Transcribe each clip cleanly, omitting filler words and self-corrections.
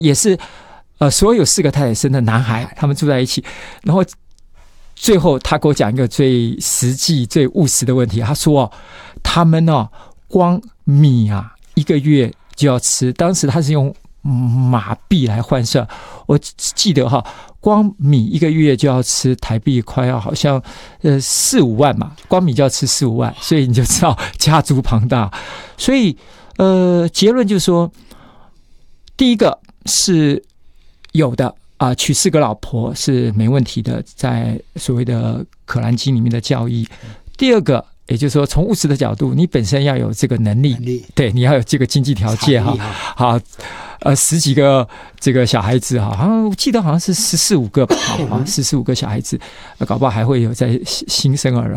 也是所有4个太太生的男孩，他们住在一起。然后最后他给我讲一个最实际最务实的问题，他说他们光米啊1个月就要吃，当时他是用马币来换算，我记得光米1个月就要吃台币快要好像4-5万嘛，光米就要吃4-5万，所以你就知道家族庞大。所以结论就是说，第一个是有的娶4个老婆是没问题的，在所谓的可兰经里面的教义。第二个，也就是说从务实的角度，你本身要有这个能力，对，你要有这个经济条件好，10几个这个小孩子好像我记得好像是14-15个吧，14-15个小孩子，搞不好还会有在新生儿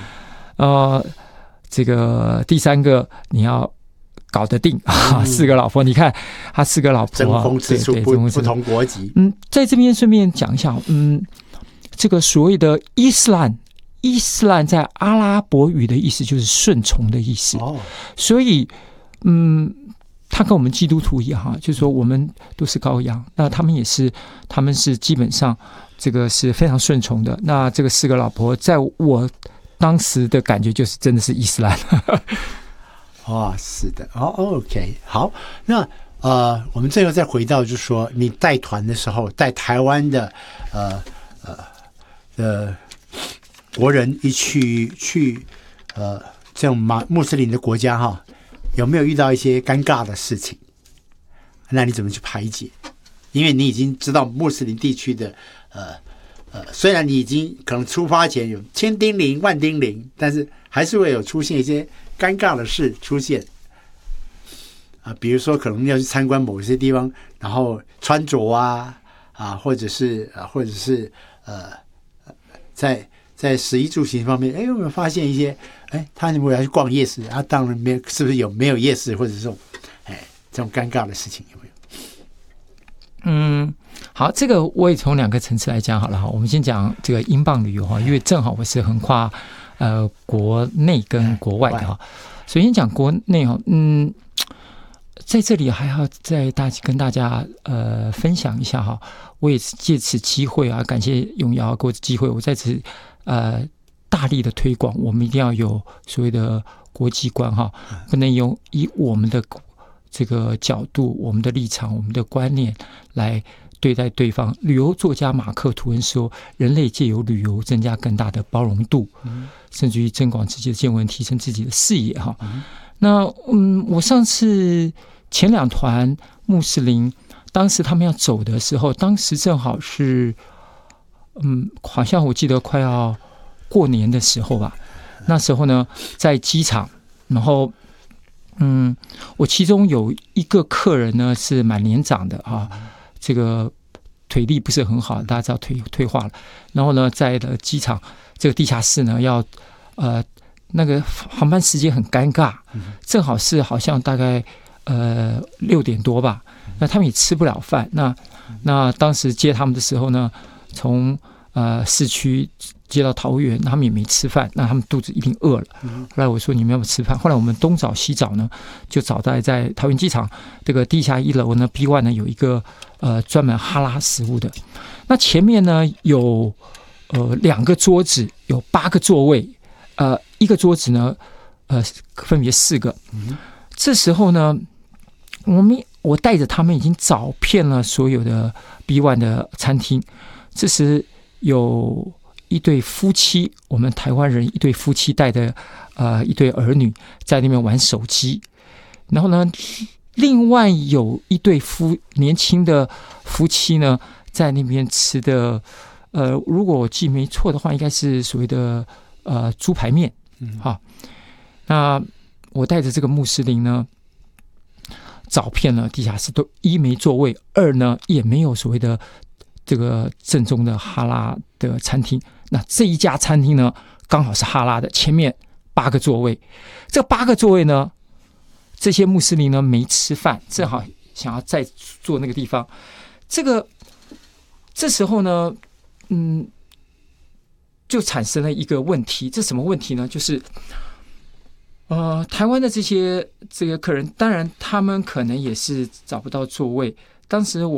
这个第三个你要搞得定4个老婆，你看他4个老婆争风吃醋，不同国籍。 在这边顺便讲一下，这个所谓的伊斯兰在阿拉伯语的意思就是顺从的意思，所以他跟我们基督徒一样就是说我们都是羔羊，那他们是基本上这个是非常顺从的。那这个4个老婆在我当时的感觉就是真的是伊斯兰是的，OK， 好，那我们最后再回到就是说你带团的时候，带台湾的国人一去这种穆斯林的国家有没有遇到一些尴尬的事情？那你怎么去排解？因为你已经知道穆斯林地区的虽然你已经可能出发前有千叮咛万叮咛，但是还是会有出现一些尴尬的事出现比如说可能要去参观某些地方，然后穿着或者是在食衣住行方面，有没有发现一些他如果要去逛夜市当然没有，是不是没有夜市或者这种尴尬的事情有没有？ 好，这个我也从2个层次来讲好了我们先讲这个英镑旅游因为正好我是横跨国内跟国外的首先讲国内在这里还要再跟大家分享一下我也是借此机会感谢永尧给我的机会，我在此大力的推广，我们一定要有所谓的国际观不能以我们的这个角度、我们的立场、我们的观念来对待对方。旅游作家马克·吐温说，人类借由旅游增加更大的包容度，甚至于增广自己的见闻，提升自己的视野那我上次前2团穆斯林，当时他们要走的时候，当时正好是好像我记得快要过年的时候吧。那时候呢，在机场，然后我其中有一个客人呢是蛮年长的这个腿力不是很好，大家知道退化了。然后呢，在机场这个地下室呢，要那个航班时间很尴尬，正好是好像大概6点多吧。那他们也吃不了饭。那当时接他们的时候呢，从市区接到桃园，他们也没吃饭，那他们肚子一定饿了。后来我说你们要不要吃饭？后来我们东找西找呢，就找到在桃园机场这个地下1楼呢 B1 呢有一个专门哈拉食物的。那前面呢有2个桌子，有8个座位，一个桌子呢分别4个。这时候呢，我带着他们已经找遍了所有的 B1 的餐厅。这时有一对夫妻，我们台湾人一对夫妻带的一对儿女在那边玩手机。然后呢，另外有一对年轻的夫妻呢在那边吃的如果我记没错的话，应该是所谓的猪排面。那我带着这个穆斯林呢，找遍了地下室，都1没座位，2呢也没有所谓的这个正宗的哈拉的餐厅。那这一家餐厅呢，刚好是哈拉的，前面8个座位。这8个座位呢，这些穆斯林呢没吃饭，正好想要再坐那个地方。这时候呢，就产生了一个问题。这什么问题呢？就是台湾的这个客人，当然他们可能也是找不到座位。当时我